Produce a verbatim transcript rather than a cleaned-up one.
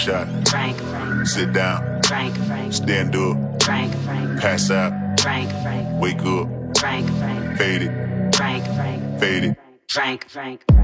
shot. Frank, Frank. Sit down. Frank, Frank. Stand up. Frank, Frank. Pass out. Frank, Frank. Wake up. Frank, Frank. Fade it. Frank, Frank. Fade it. Frank, Frank.